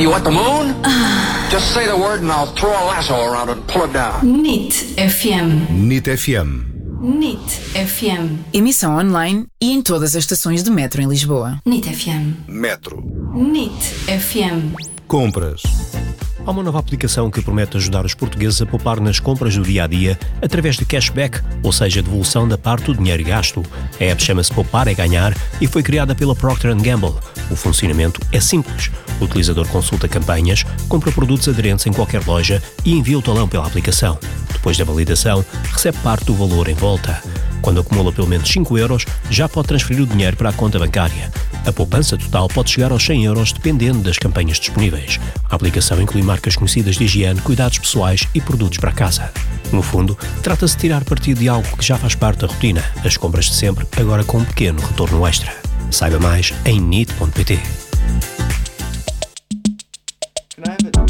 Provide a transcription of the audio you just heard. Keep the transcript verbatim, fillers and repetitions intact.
You want the moon? Just say the word and I'll throw a lasso around it and pull it down. N I T F M. N I T F M. N I T F M. Emissão online e em todas as estações de metro em Lisboa. N I T F M. Metro. N I T F M. Compras. Há uma nova aplicação que promete ajudar os portugueses a poupar nas compras do dia-a-dia através de cashback, ou seja, devolução da parte do dinheiro gasto. A app chama-se Poupar é Ganhar e foi criada pela Procter and Gamble. O funcionamento é simples. O utilizador consulta campanhas, compra produtos aderentes em qualquer loja e envia o talão pela aplicação. Depois da validação, recebe parte do valor em volta. Quando acumula pelo menos cinco euros, já pode transferir o dinheiro para a conta bancária. A poupança total pode chegar aos cem euros dependendo das campanhas disponíveis. A aplicação inclui marcas conhecidas de higiene, cuidados pessoais e produtos para casa. No fundo, trata-se de tirar partido de algo que já faz parte da rotina, as compras de sempre, agora com um pequeno retorno extra. Saiba mais em nit ponto pt. Can I have it?